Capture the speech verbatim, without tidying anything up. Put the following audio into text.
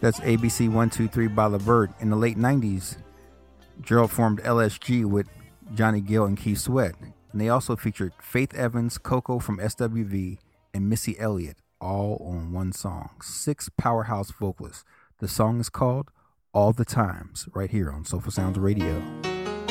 That's A B C one two three by LeVert. In the late nineties, Gerald formed L S G with Johnny Gill and Keith Sweat. And they also featured Faith Evans, Coco from S W V, and Missy Elliott, all on one song. Six powerhouse vocalists. The song is called All the Times, right here on Soulful Sounds Radio.